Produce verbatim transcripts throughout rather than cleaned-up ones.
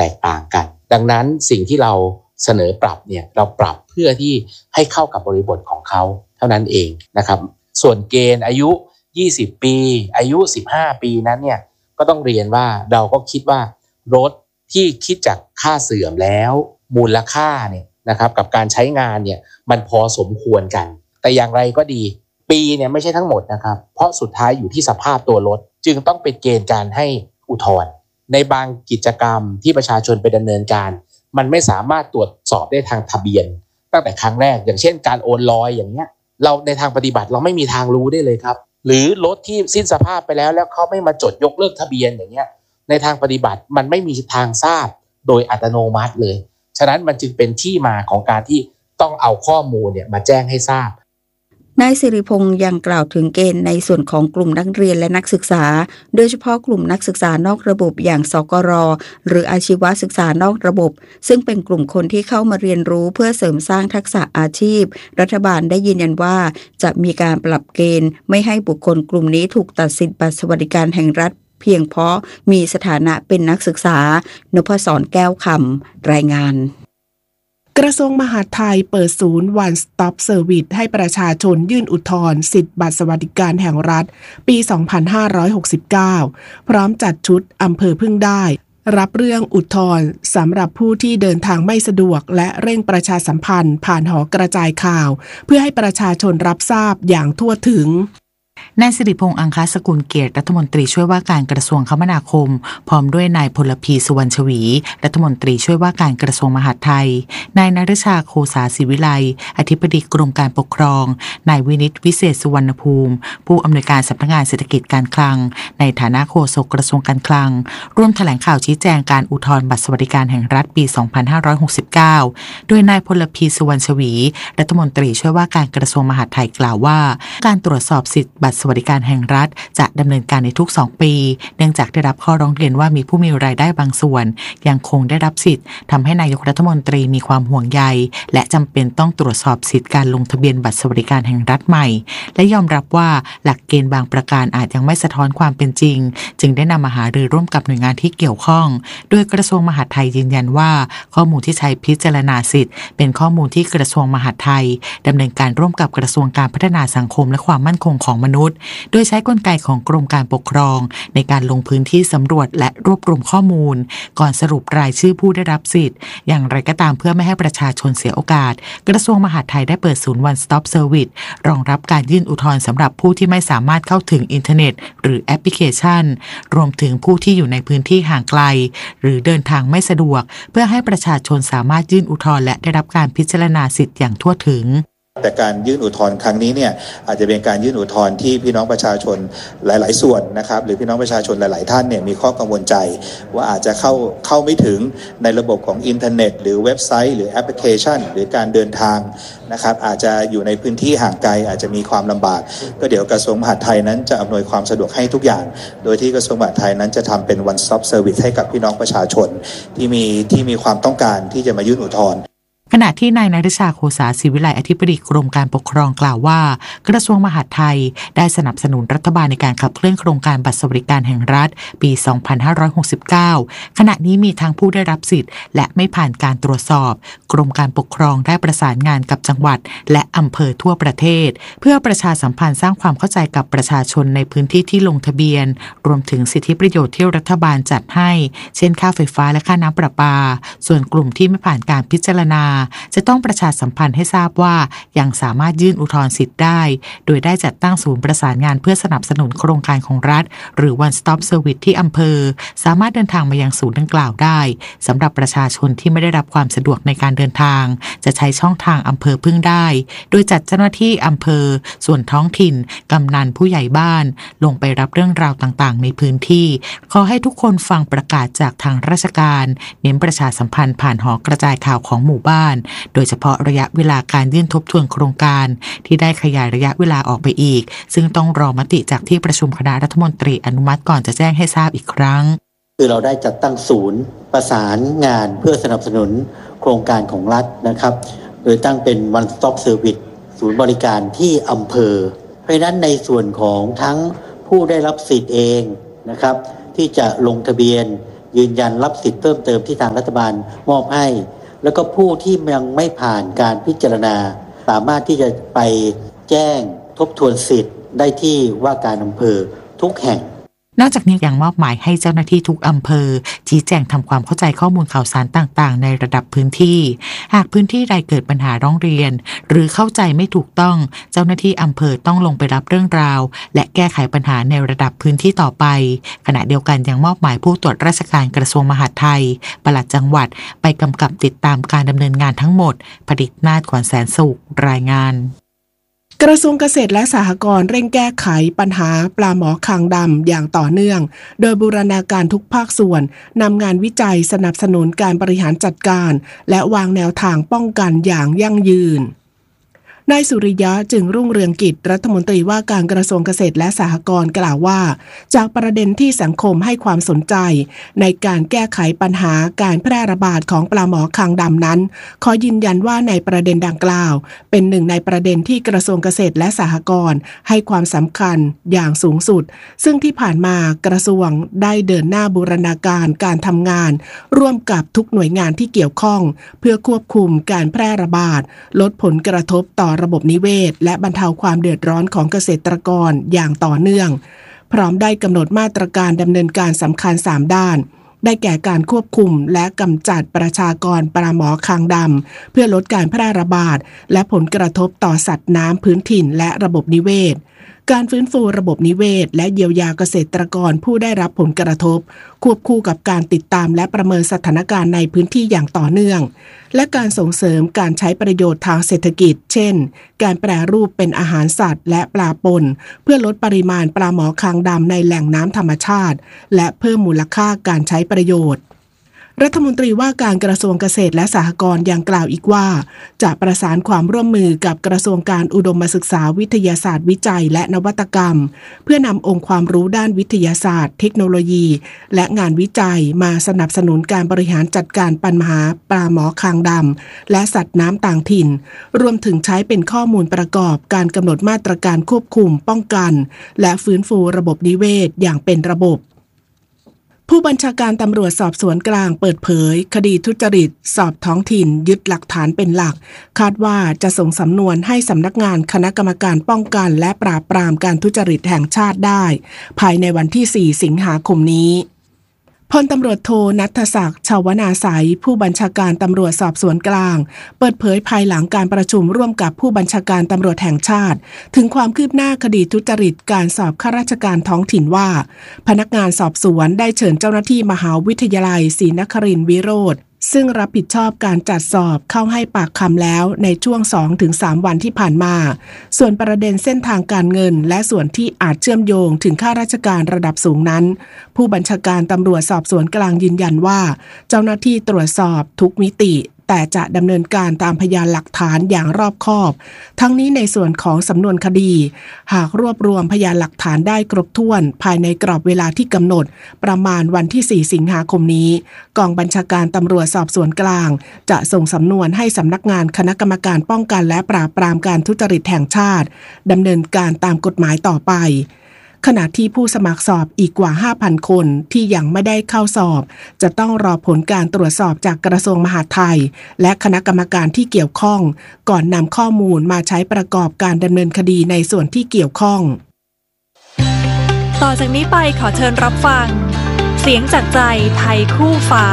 แตกต่างกันดังนั้นสิ่งที่เราเสนอปรับเนี่ยเราปรับเพื่อที่ให้เข้ากับบริบทของเขาเท่านั้นเองนะครับส่วนเกณฑ์อายุยี่สิบปีอายุสิบห้าปีนั้นเนี่ยก็ต้องเรียนว่าเราก็คิดว่ารถที่คิดจากค่าเสื่อมแล้วมูลค่าเนี่ยนะครับกับการใช้งานเนี่ยมันพอสมควรกันแต่อย่างไรก็ดีปีเนี่ยไม่ใช่ทั้งหมดนะครับเพราะสุดท้ายอยู่ที่สภาพตัวรถจึงต้องเป็นเกณฑ์การให้อุทธรณ์ในบางกิจกรรมที่ประชาชนไปดำเนินการมันไม่สามารถตรวจสอบได้ทางทะเบียนตั้งแต่ครั้งแรกอย่างเช่นการโอนลอยอย่างเงี้ยเราในทางปฏิบัติเราไม่มีทางรู้ได้เลยครับหรือรถที่สิ้นสภาพไปแล้วแล้วเขาไม่มาจดยกเลิกทะเบียนอย่างเงี้ยในทางปฏิบัติมันไม่มีทางทราบโดยอัตโนมัติเลยฉะนั้นมันจึงเป็นที่มาของการที่ต้องเอาข้อมูลเนี่ยมาแจ้งให้ทราบนายสิริพงษ์ยังกล่าวถึงเกณฑ์ในส่วนของกลุ่มนักเรียนและนักศึกษาโดยเฉพาะกลุ่มนักศึกษานอกระบบอย่างสกร.หรืออาชีวศึกษานอกระบบซึ่งเป็นกลุ่มคนที่เข้ามาเรียนรู้เพื่อเสริมสร้างทักษะอาชีพรัฐบาลได้ยืนยันว่าจะมีการปรับเกณฑ์ไม่ให้บุคคลกลุ่มนี้ถูกตัดสิทธิบัตรสวัสดิการแห่งรัฐเพียงเพราะมีสถานะเป็นนักศึกษานพศรแก้วคำรายงานกระทรวงมหาดไทยเปิดศูนย์ One Stop Service ให้ประชาชนยื่นอุทธรณ์สิทธิบัตรสวัสดิการแห่งรัฐปี สองพันห้าร้อยหกสิบเก้า พร้อมจัดชุดอำเภอพึ่งได้รับเรื่องอุทธรณ์สำหรับผู้ที่เดินทางไม่สะดวกและเร่งประชาสัมพันธ์ผ่านหอกระจายข่าวเพื่อให้ประชาชนรับทราบอย่างทั่วถึงนายสิริพงษ์อังคสกุลเกียรติรัฐมนตรีช่วยว่าการกระทรวงคมนาคมพร้อมด้วยนายพลพีสุวรรณชวีรัฐมนตรีช่วยว่าการกระทรวงมหาดไทยนายนฤชาโคสาศิวิไลอธิบดีกรมการปกครองนายวินิตวิเศษสุวรรณภูมิผู้อำนวยการสำนักงานเศรษฐกิจการคลังในฐานะโฆษกกระทรวงการคลังร่วมแถลงข่าวชี้แจงการอุทธรณ์บัตรสวัสดิการแห่งรัฐปี สองพันห้าร้อยหกสิบเก้า โดยนายพลพีสุวรรณชวีรัฐมนตรีช่วยว่าการกระทรวงมหาดไทยกล่าวว่าการตรวจสอบสิทธิบัตรสวัสดิการแห่งรัฐจะดำเนินการในทุกสองปีเนื่องจากได้รับข้อร้องเรียนว่ามีผู้มีรายได้บางส่วนยังคงได้รับสิทธิ์ทำให้นายกรัฐมนตรีมีความห่วงใยและจำเป็นต้องตรวจสอบสิทธิการลงทะเบียนบัตรสวัสดิการแห่งรัฐใหม่และยอมรับว่าหลักเกณฑ์บางประการอาจยังไม่สะท้อนความเป็นจริงจึงได้นำมาหารือร่วมกับหน่วยงานที่เกี่ยวข้องโดยกระทรวงมหาดไทยยืนยันว่าข้อมูลที่ใช้พิจารณาสิทธิ์เป็นข้อมูลที่กระทรวงมหาดไทยดำเนินการร่วมกับกระทรวงการพัฒนาสังคมและความมั่นคงของมนุษย์โดยใช้กลไกของกรมการปกครองในการลงพื้นที่สำรวจและรวบรวมข้อมูลก่อนสรุปรายชื่อผู้ได้รับสิทธิ์อย่างไรก็ตามเพื่อไม่ให้ประชาชนเสียโอกาสกระทรวงมหาดไทยได้เปิดศูนย์ One Stop Service รองรับการยื่นอุทธรณ์สำหรับผู้ที่ไม่สามารถเข้าถึงอินเทอร์เน็ตหรือแอปพลิเคชันรวมถึงผู้ที่อยู่ในพื้นที่ห่างไกลหรือเดินทางไม่สะดวกเพื่อให้ประชาชนสามารถยื่นอุทธรณ์และได้รับการพิจารณาสิทธิ์อย่างทั่วถึงแต่การยื่นอุทธรณ์ครั้งนี้เนี่ยอาจจะเป็นการยื่นอุทธรณ์ที่พี่น้องประชาชนหลายๆส่วนนะครับหรือพี่น้องประชาชนหลายๆท่านเนี่ยมีข้อกังวลใจว่าอาจจะเข้าเข้าไม่ถึงในระบบของอินเทอร์เน็ตหรือเว็บไซต์หรือแอปพลิเคชันหรือการเดินทางนะครับอาจจะอยู่ในพื้นที่ห่างไกลอาจจะมีความลำบากก็เดี๋ยวกระทรวงมหาดไทยนั้นจะอำนวยความสะดวกให้ทุกอย่างโดยที่กระทรวงมหาดไทยนั้นจะทำเป็น One Stop Service ให้กับพี่น้องประชาชนที่มีที่มีความต้องการที่จะมายื่นอุทธรณ์ขณะที่นายนฤชาโคสาศิวิไลอธิบดีกรมการปกครองกล่าวว่ากระทรวงมหาดไทยได้สนับสนุนรัฐบาลในการขับเคลื่อนโครงการบัตรสวัสดิการแห่งรัฐปี สองพันห้าร้อยหกสิบเก้า ขณะนี้มีทั้งผู้ได้รับสิทธิ์และไม่ผ่านการตรวจสอบกรมการปกครองได้ประสานงานกับจังหวัดและอำเภอทั่วประเทศเพื่อประชาสัมพันธ์สร้างความเข้าใจกับประชาชนในพื้นที่ที่ลงทะเบียนรวมถึงสิทธิประโยชน์ที่รัฐบาลจัดให้เช่นค่าไฟฟ้าและค่าน้ำประปาส่วนกลุ่มที่ไม่ผ่านการพิจารณาจะต้องประชาสัมพันธ์ให้ทราบว่ายังสามารถยื่นอุทธรณ์สิทธิ์ได้โดยได้จัดตั้งศูนย์ประสานงานเพื่อสนับสนุนโครงการของรัฐหรือ One Stop Service ที่อำเภอสามารถเดินทางมายังศูนย์ดังกล่าวได้สำหรับประชาชนที่ไม่ได้รับความสะดวกในการเดินทางจะใช้ช่องทางอำเภอพึ่งได้โดยจัดเจ้าหน้าที่อำเภอส่วนท้องถิ่นกำนันผู้ใหญ่บ้านลงไปรับเรื่องราวต่างๆในพื้นที่ขอให้ทุกคนฟังประกาศจากทางราชการเน้นประชาสัมพันธ์ผ่านหอกระจายข่าวของหมู่บ้านโดยเฉพาะระยะเวลาการยื่นทบทวนโครงการที่ได้ขยายระยะเวลาออกไปอีกซึ่งต้องรอมติจากที่ประชุมคณะรัฐมนตรีอนุมัติก่อนจะแจ้งให้ทราบอีกครั้งคือเราได้จัดตั้งศูนย์ประสานงานเพื่อสนับสนุนโครงการของรัฐนะครับโดยตั้งเป็น One Stop Service ศูนย์บริการที่อำเภอเพราะฉะนั้นในส่วนของทั้งผู้ได้รับสิทธิ์เองนะครับที่จะลงทะเบียนยืนยันรับสิทธิ์เพิ่มเติมที่ทางรัฐบาลมอบให้แล้วก็ผู้ที่ยังไม่ผ่านการพิจารณาสามารถที่จะไปแจ้งทบทวนสิทธิ์ได้ที่ว่าการอำเภอทุกแห่งนอกจากนี้ยังมอบหมายให้เจ้าหน้าที่ทุกอำเภอชี้แจงทำความเข้าใจข้อมูลข่าวสารต่างๆในระดับพื้นที่หากพื้นที่ใดเกิดปัญหาร้องเรียนหรือเข้าใจไม่ถูกต้องเจ้าหน้าที่อำเภอต้องลงไปรับเรื่องราวและแก้ไขปัญหาในระดับพื้นที่ต่อไปขณะเดียวกันยังมอบหมายผู้ตรวจราชการกระทรวงมหาดไทยปลัดจังหวัดไปกำกับติดตามการดำเนินงานทั้งหมดผดิตนาถ ขวัญแสนสุขรายงานกระทรวงเกษตรและสหกรณ์เร่งแก้ไขปัญหาปลาหมอคางดำอย่างต่อเนื่องโดยบูรณาการทุกภาคส่วนนำงานวิจัยสนับสนุนการบริหารจัดการและวางแนวทางป้องกันอย่างยั่งยืนนายสุริยะจึงรุ่งเรืองกิจรัฐมนตรีว่าการกระทรวงเกษตรและสหกรณ์กล่าวว่าจากประเด็นที่สังคมให้ความสนใจในการแก้ไขปัญหาการแพร่ระบาดของปลาหมอคางดำนั้นขอยืนยันว่าในประเด็นดังกล่าวเป็นหนึ่งในประเด็นที่กระทรวงเกษตรและสหกรณ์ให้ความสำคัญอย่างสูงสุดซึ่งที่ผ่านมากระทรวงได้เดินหน้าบูรณาการการทำงานร่วมกับทุกหน่วยงานที่เกี่ยวข้องเพื่อควบคุมการแพร่ระบาดลดผลกระทบต่อระบบนิเวศและบรรเทาความเดือดร้อนของเกษตรกรอย่างต่อเนื่องพร้อมได้กำหนดมาตรการดำเนินการสำคัญสามด้านได้แก่การควบคุมและกำจัดประชากรปลาหมอคางดำเพื่อลดการแพร่ระบาดและผลกระทบต่อสัตว์น้ำพื้นถิ่นและระบบนิเวศการฟื้นฟูระบบนิเวศและเยียวยาเกษตรกรผู้ได้รับผลกระทบควบคู่กับการติดตามและประเมินสถานการณ์ในพื้นที่อย่างต่อเนื่องและการส่งเสริมการใช้ประโยชน์ทางเศรษฐกิจเช่นการแปรรูปเป็นอาหารสัตว์และปลาปนเพื่อลดปริมาณปลาหมอคางดำในแหล่งน้ำธรรมชาติและเพิ่มมูลค่าการใช้ประโยชน์รัฐมนตรีว่าการกระทรวงเกษตรและสหกรณ์ยังกล่าวอีกว่าจะประสานความร่วมมือกับกระทรวงการอุดมศึกษาวิทยาศาสตร์วิจัยและนวัตกรรมเพื่อนำองค์ความรู้ด้านวิทยาศาสตร์เทคโนโลยีและงานวิจัยมาสนับสนุนการบริหารจัดการปัญหาปลาหมอคางดำและสัตว์น้ำต่างถิ่นรวมถึงใช้เป็นข้อมูลประกอบการกำหนดมาตรการควบคุมป้องกันและฟื้นฟูระบบนิเวศอย่างเป็นระบบผู้บัญชาการตำรวจสอบสวนกลางเปิดเผยคดีทุจริตสอบท้องถิ่นยึดหลักฐานเป็นหลักคาดว่าจะส่งสำนวนให้สำนักงานคณะกรรมการป้องกันและปราบปรามการทุจริตแห่งชาติได้ภายในวันที่สี่สิงหาคมนี้พลตำรวจโทณัฐศักดิ์ ชาวนาไสยผู้บัญชาการตำรวจสอบสวนกลางเปิดเผยภายหลังการประชุมร่วมกับผู้บัญชาการตำรวจแห่งชาติถึงความคืบหน้าคดีทุจริตการสอบข้าราชการท้องถิ่นว่าพนักงานสอบสวนได้เชิญเจ้าหน้าที่มหาวิทยาลัยศรีนครินทร์วิโรธซึ่งรับผิดชอบการจัดสอบเข้าให้ปากคำแล้วในช่วง สองถึงสาม วันที่ผ่านมาส่วนประเด็นเส้นทางการเงินและส่วนที่อาจเชื่อมโยงถึงข้าราชการระดับสูงนั้นผู้บัญชาการตำรวจสอบสวนกลางยืนยันว่าเจ้าหน้าที่ตรวจสอบทุกมิติแต่จะดำเนินการตามพยานหลักฐานอย่างรอบคอบทั้งนี้ในส่วนของสำนวนคดีหากรวบรวมพยานหลักฐานได้ครบถ้วนภายในกรอบเวลาที่กำหนดประมาณวันที่สี่สิงหาคมนี้กองบัญชาการตำรวจสอบสวนกลางจะส่งสำนวนให้สำนักงานคณะกรรมการป้องกันและปราบปรามการทุจริตแห่งชาติดำเนินการตามกฎหมายต่อไปขณะที่ผู้สมัครสอบอีกกว่า ห้าพัน คนที่ยังไม่ได้เข้าสอบจะต้องรอผลการตรวจสอบจากกระทรวงมหาดไทยและคณะกรรมการที่เกี่ยวข้องก่อนนำข้อมูลมาใช้ประกอบการดำเนินคดีในส่วนที่เกี่ยวข้องต่อจากนี้ไปขอเชิญรับฟังเสียงจากใจไทยคู่ฟ้า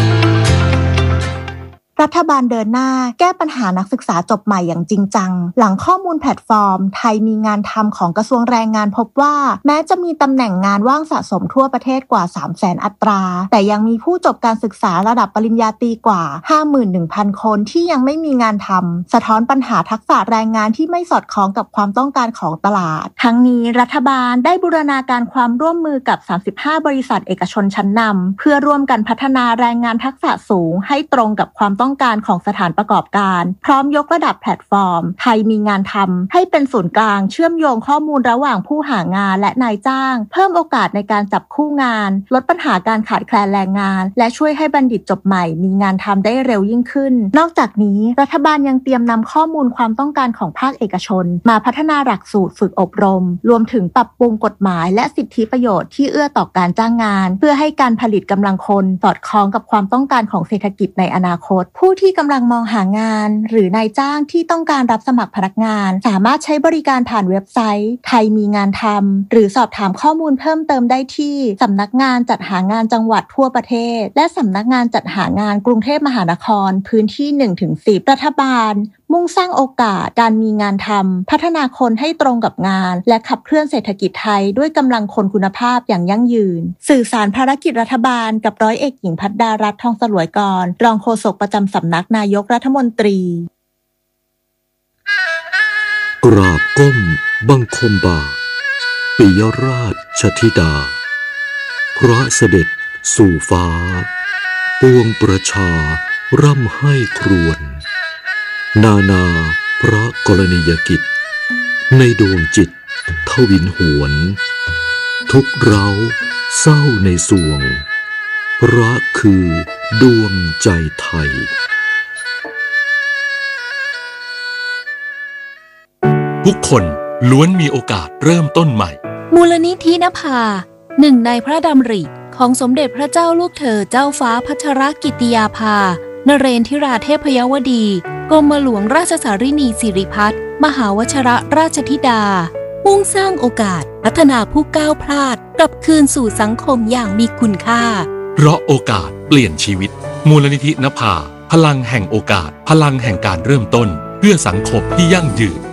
รัฐบาลเดินหน้าแก้ปัญหานักศึกษาจบใหม่อย่างจริงจังหลังข้อมูลแพลตฟอร์มไทยมีงานทำของกระทรวงแรงงานพบว่าแม้จะมีตำแหน่งงานว่างสะสมทั่วประเทศกว่า สามแสน อัตราแต่ยังมีผู้จบการศึกษาระดับปริญญาตรีกว่า ห้าหมื่นหนึ่งพัน คนที่ยังไม่มีงานทำสะท้อนปัญหาทักษะแรงงานที่ไม่สอดคล้องกับความต้องการของตลาดทั้งนี้รัฐบาลได้บูรณาการความร่วมมือกับสามสิบห้าบริษัทเอกชนชั้นนำเพื่อร่วมกันพัฒนาแรงงานทักษะสูงให้ตรงกับความต้องต้องการของสถานประกอบการพร้อมยกระดับแพลตฟอร์มไทยมีงานทำให้เป็นศูนย์กลางเชื่อมโยงข้อมูลระหว่างผู้หางานและนายจ้างเพิ่มโอกาสในการจับคู่งานลดปัญหาการขาดแคลนแรงงานและช่วยให้บัณฑิตจบใหม่มีงานทำได้เร็วยิ่งขึ้นนอกจากนี้รัฐบาลยังเตรียมนำข้อมูลความต้องการของภาคเอกชนมาพัฒนาหลักสูตรฝึกอบรมรวมถึงปรับปรุงกฎหมายและสิทธิประโยชน์ที่เอื้อต่อการจ้างงานเพื่อให้การผลิตกำลังคนสอดคล้องกับความต้องการของเศรษฐกิจในอนาคตผู้ที่กำลังมองหางานหรือนายจ้างที่ต้องการรับสมัครพนักงานสามารถใช้บริการผ่านเว็บไซต์ไทยมีงานทำหรือสอบถามข้อมูลเพิ่มเติมได้ที่สำนักงานจัดหางานจังหวัดทั่วประเทศและสำนักงานจัดหางานกรุงเทพมหานครพื้นที่ หนึ่งถึงสิบ รัฐบาลมุ่งสร้างโอกาสการมีงานทำพัฒนาคนให้ตรงกับงานและขับเคลื่อนเศรษฐกิจไทยด้วยกำลังคนคุณภาพอย่างยั่งยืนสื่อสารภารกิจรัฐบาลกับร้อยเอกหญิงพัฒดารัตน์ทองสลวยกรรองโฆษกประจำสำนักนายกรัฐมนตรีกราบก้มบังคมบาทปิยราชธิดาพระเสด็จสู่ฟ้าปวงประชาร่ำให้ครวญนานาพระกรณียกิจในดวงจิตทวินหวนทุกเร้าเศร้าในสวงพระคือดวงใจไทยทุกคนล้วนมีโอกาสเริ่มต้นใหม่มูลนิธินภาหนึ่งในพระดำริของสมเด็จพระเจ้าลูกเธอเจ้าฟ้าพัชรกิติยาภานเรนทิราเทพยวดีกรมหลวงราชสารินีสิริพัฒน์มหาวชรราชธิดามุ่งสร้างโอกาสพัฒนาผู้ก้าวพลาดกลับคืนสู่สังคมอย่างมีคุณค่าเพราะโอกาสเปลี่ยนชีวิตมูลนิธินภาพลังแห่งโอกาสพลังแห่งการเริ่มต้นเพื่อสังคมที่ยั่งยืน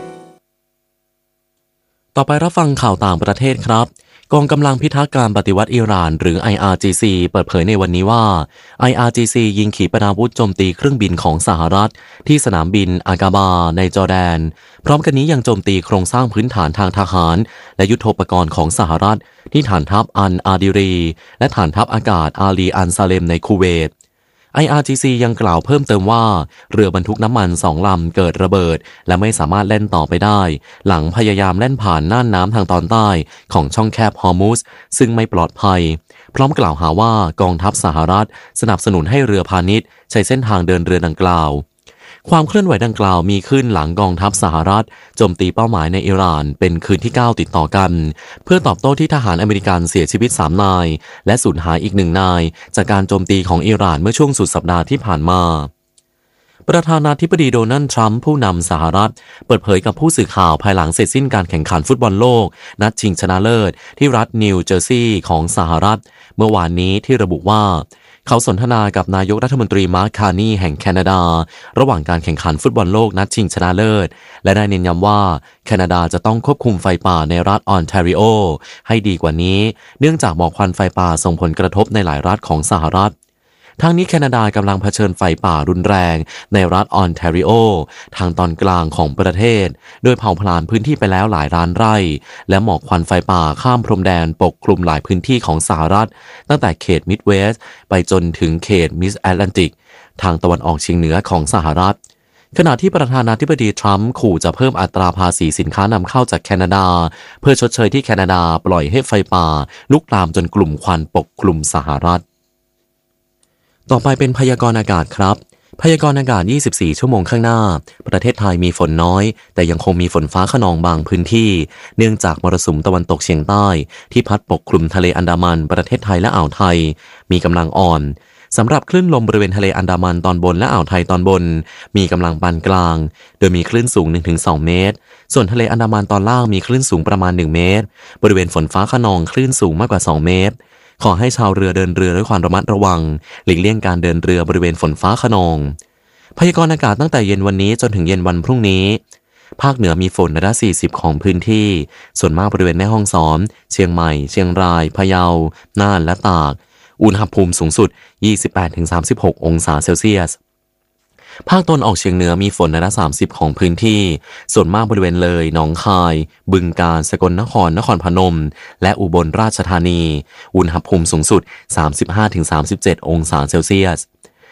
ต่อไปรับฟังข่าวต่างประเทศครับกองกำลังพิทักษ์การปฏิวัติอิหร่านหรือ ไอ อาร์ จี ซี เปิดเผยในวันนี้ว่า ไอ อาร์ จี ซี ยิงขีปนาวุธโจมตีเครื่องบินของสหรัฐที่สนามบินอากาบาในจอร์แดนพร้อมกันนี้ยังโจมตีโครงสร้างพื้นฐานทางทหารและยุทโธปกรณ์ของสหรัฐที่ฐานทัพอัลอาดิรีและฐานทัพอากาศอาลีอันซาเลมในคูเวตไอ อาร์ จี ซี ยังกล่าวเพิ่มเติมว่าเรือบรรทุกน้ำมันสองลำเกิดระเบิดและไม่สามารถเล่นต่อไปได้หลังพยายามเล่นผ่านน่านน้ำทางตอนใต้ของช่องแคบฮอร์มุสซึ่งไม่ปลอดภัยพร้อมกล่าวหาว่ากองทัพสหรัฐสนับสนุนให้เรือพาณิชย์ใช้เส้นทางเดินเรือดังกล่าวความเคลื่อนไหวดังกล่าวมีขึ้นหลังกองทัพสหรัฐโจมตีเป้าหมายในอิหร่านเป็นคืนที่เก้าติดต่อกันเพื่อตอบโต้ที่ทหารอเมริกันเสียชีวิตสามนายและสูญหายอีกหนึ่งนายจากการโจมตีของอิหร่านเมื่อช่วงสุดสัปดาห์ที่ผ่านมาประธานาธิบดีโดนัลด์ทรัมป์ผู้นำสหรัฐเปิดเผยกับผู้สื่อข่าวภายหลังเสร็จสิ้นการแข่งขันฟุตบอลโลกนัดชิงชนะเลิศที่รัฐนิวเจอร์ซีย์ของสหรัฐเมื่อวานนี้ที่ระบุว่าเขาสนทนากับนายกรัฐมนตรีมาร์ค คาร์นีแห่งแคนาดาระหว่างการแข่งขันฟุตบอลโลกนัดชิงชนะเลิศและได้เน้นย้ำว่าแคนาดาจะต้องควบคุมไฟป่าในรัฐออนแทริโอให้ดีกว่านี้เนื่องจากหมอกควันไฟป่าส่งผลกระทบในหลายรัฐของสหรัฐทางนี้แคนาดากำลังเผชิญไฟป่ารุนแรงในรัฐออนแทริโอทางตอนกลางของประเทศโดยเผาผลาญพื้นที่ไปแล้วหลายล้านไร่และหมอกควันไฟป่าข้ามพรมแดนปกคลุมหลายพื้นที่ของสหรัฐตั้งแต่เขตมิดเวสต์ไปจนถึงเขตมิดแอตแลนติกทางตะวันออกเฉียงเหนือของสหรัฐขณะที่ประธานาธิบดีทรัมป์ขู่จะเพิ่มอัตราภาษีสินค้านำเข้าจากแคนาดาเพื่อชดเชยที่แคนาดาปล่อยให้ไฟป่าลุกลามจนกลุ่มควันปกคลุมสหรัฐต่อไปเป็นพยากรณ์อากาศครับพยากรณ์อากาศยี่สิบสี่ชั่วโมงข้างหน้าประเทศไทยมีฝนน้อยแต่ยังคงมีฝนฟ้าคะนองบางพื้นที่เนื่องจากมรสุมตะวันตกเฉียงใต้ที่พัดปกคลุมทะเลอันดามันประเทศไทยและอ่าวไทยมีกำลังอ่อนสำหรับคลื่นลมบริเวณทะเลอันดามันตอนบนและอ่าวไทยตอนบนมีกำลังปานกลางโดยมีคลื่นสูง หนึ่งถึงสอง เมตรส่วนทะเลอันดามันตอนล่างมีคลื่นสูงประมาณหนึ่งเมตรบริเวณฝนฟ้าคะนองคลื่นสูงมากกว่าสองเมตรขอให้ชาวเรือเดินเรือด้วยความระมัดระวังหลีกเลี่ยงการเดินเรือบริเวณฝนฟ้าคะนองพยากรณ์อากาศตั้งแต่เย็นวันนี้จนถึงเย็นวันพรุ่งนี้ภาคเหนือมีฝนร้อยละสี่สิบของพื้นที่ส่วนมากบริเวณแม่ฮ่องสอนเชียงใหม่เชียงรายพะเยาน่านและตากอุณหภูมิสูงสุด ยี่สิบแปดถึงสามสิบหก องศาเซลเซียสภาคตะวันออกเฉียงเหนือมีฝนร้อยละสามสิบของพื้นที่ส่วนมากบริเวณเลยหนองคายบึงกาฬสกลนครนครพนมและอุบลราชธานีอุณหภูมิสูงสุด สามสิบห้าถึงสามสิบเจ็ด องศาเซลเซียส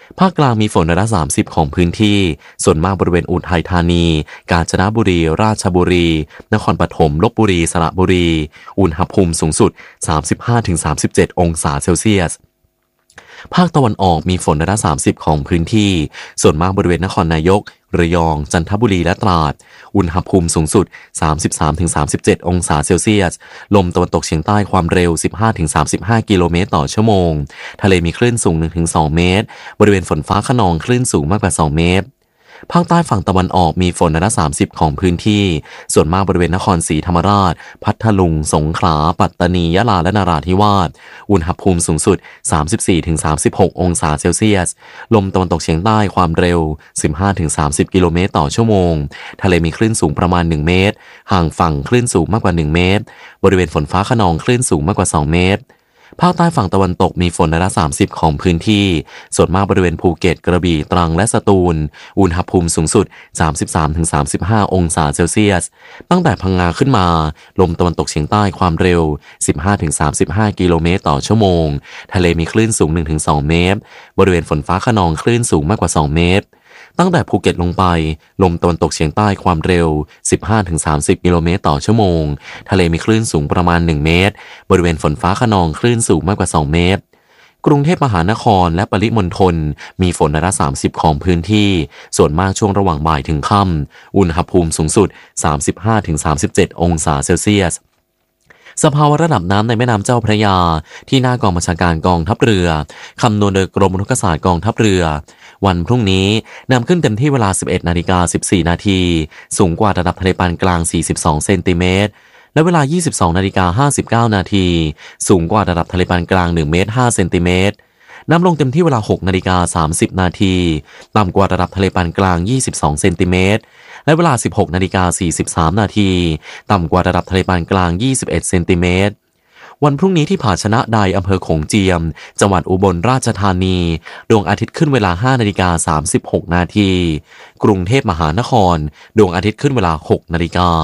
ภาคกลางมีฝนร้อยละสามสิบของพื้นที่ส่วนมากบริเวณอุทัยธานีกาญจนบุรีราชบุรีนครปฐมลพบุรีสระบุรีอุณหภูมิสูงสุด สามสิบห้าถึงสามสิบเจ็ด องศาเซลเซียสภาคตะวันออกมีฝนร้อยละสามสิบของพื้นที่ส่วนมากบริเวณนครนายกระยองจันทบุรีและตราดอุณหภูมิสูงสุด สามสิบสามถึงสามสิบเจ็ด องศาเซลเซียสลมตะวันตกเฉียงใต้ความเร็ว สิบห้าถึงสามสิบห้า กิโลเมตรต่อชั่วโมงทะเลมีคลื่นสูง หนึ่งถึงสอง เมตรบริเวณฝนฟ้าคะนองคลื่นสูงมากกว่าสองเมตรภาคใต้ฝั่งตะวันออกมีฝนร้อยละสามสิบของพื้นที่ส่วนมากบริเวณนครศรีธรรมราชพัทลุงสงขลาปัตตานียะลาและนราธิวาสอุณหภูมิสูงสุด สามสิบสี่ถึงสามสิบหก องศาเซลเซียสลมตะวันตกเฉียงใต้ความเร็ว สิบห้าถึงสามสิบ กิโลเมตรต่อชั่วโมงทะเลมีคลื่นสูงประมาณหนึ่งเมตรห่างฝั่งคลื่นสูงมากกว่าหนึ่งเมตรบริเวณฝนฟ้าคะนองคลื่นสูงมากกว่าสองเมตรภาคใต้ฝั่งตะวันตกมีฝนร้อยละสามสิบของพื้นที่ส่วนมากบริเวณภูเก็ตกระบี่ตรังและสตูลอุณหภูมิสูงสุด สามสิบสามถึงสามสิบห้า องศาเซลเซียสตั้งแต่พังงาขึ้นมาลมตะวันตกเฉียงใต้ความเร็ว สิบห้าถึงสามสิบห้า กิโลเมตรต่อชั่วโมงทะเลมีคลื่นสูง หนึ่งถึงสอง เมตรบริเวณฝนฟ้าคะนองคลื่นสูงมากกว่าสองเมตรตั้งแต่ภูเก็ตลงไปลมตะวันตกเฉียงใต้ความเร็ว สิบห้าถึงสามสิบ กิโลเมตรต่อชั่วโมงทะเลมีคลื่นสูงประมาณหนึ่งเมตรบริเวณฝนฟ้าคะนองคลื่นสูงมากกว่าสองเมตรกรุงเทพมหานครและปริมณฑลมีฝนร้อยละสามสิบของพื้นที่ส่วนมากช่วงระหว่างบ่ายถึงค่ำอุณหภูมิสูงสุด สามสิบห้าถึงสามสิบเจ็ด องศาเซลเซียสสภาวะระดับน้ำในแม่น้ำเจ้าพระยาที่หน้ากองบัญชาการกองทัพเรือคำนวณโดยกรมอุทกศาสตร์กองทัพเรือวันพรุ่งนี้นำขึ้นเต็มที่เวลา สิบเอ็ดนาฬิกาสิบสี่ นาทีสูงกว่าระดับทะเลปานกลางสี่สิบสองเซนติเมตรและเวลา ยี่สิบสองนาฬิกาห้าสิบเก้า นาทีสูงกว่าระดับทะเลปานกลางหนึ่งเมตรห้าเซนติเมตรน้ำลงเต็มที่เวลา หกนาฬิกาสามสิบ นาทีต่ำกว่าระดับทะเลปานกลางยี่สิบสองเซนติเมตรและเวลา สิบหกนาฬิกาสี่สิบสาม นาทีต่ำกว่าระดับทะเลปานกลางยี่สิบเอ็ดเซนติเมตรวันพรุ่งนี้ที่ผาชนะใดอำเภอโขงเจียมจังหวัดอุบลราชธานีดวงอาทิตย์ขึ้นเวลา ห้านาฬิกาสามสิบหก นาทีกรุงเทพมหานครดวงอาทิตย์ขึ้นเวลา หกนาฬิกา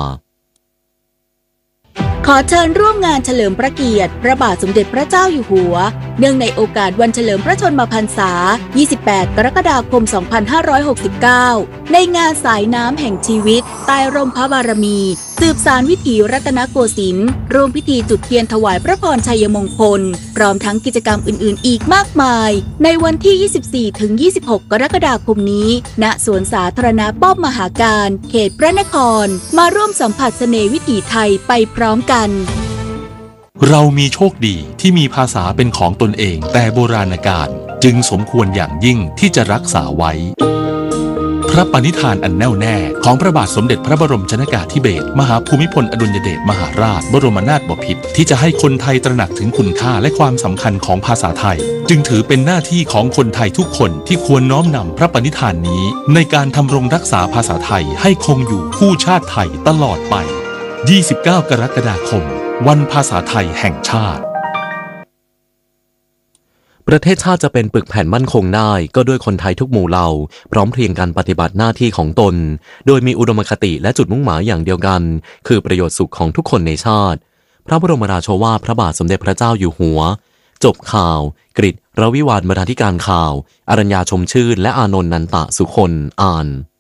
ขอเชิญร่วมงานเฉลิมพระเกียรติพระบาทสมเด็จพระเจ้าอยู่หัวเนื่องในโอกาสวันเฉลิมพระชนมพรรษายี่สิบแปดกรกฎาคมสองพันห้าร้อยหกสิบเก้าในงานสายน้ำแห่งชีวิตใต้ร่มพระบารมีสืบสานวิถีรัตนโกสินทร์ร่วมพิธีจุดเทียนถวายพระพรชัยมงคลพร้อมทั้งกิจกรรมอื่นๆอีกมากมายในวันที่ ยี่สิบสี่ถึงยี่สิบหก กรกฎาคมนี้ณสวนสาธารณะป้อมมหาการเขตพระนครมาร่วมสัมผัสเสน่ห์วิถีไทยไปพร้อมกันเรามีโชคดีที่มีภาษาเป็นของตนเองแต่โบราณกาลจึงสมควรอย่างยิ่งที่จะรักษาไว้พระปณิธานอันแน่วแน่ของพระบาทสมเด็จพระบรมชนกาธิเบศรมหาภูมิพลอดุลยเดชมหาราชบรมนาถบพิตรที่จะให้คนไทยตระหนักถึงคุณค่าและความสำคัญของภาษาไทยจึงถือเป็นหน้าที่ของคนไทยทุกคนที่ควรน้อมนำพระปณิธานนี้ในการทำรงรักษาภาษาไทยให้คงอยู่คู่ชาติไทยตลอดไปยี่สิบเก้ากรกฎาคมวันภาษาไทยแห่งชาติประเทศชาติจะเป็นปึกแผ่นมั่นคงได้ก็ด้วยคนไทยทุกหมู่เหล่าพร้อมเพรียงกันปฏิบัติหน้าที่ของตนโดยมีอุดมคติและจุดมุ่งหมายอย่างเดียวกันคือประโยชน์สุขของทุกคนในชาติพระบรมราโชวาทพระบาทสมเด็จพระเจ้าอยู่หัวจบข่าวกฤษ รวิวาทบรรณาธิการข่าวอรัญญาชมชื่นและอานนท์นันตะสุคนอ่าน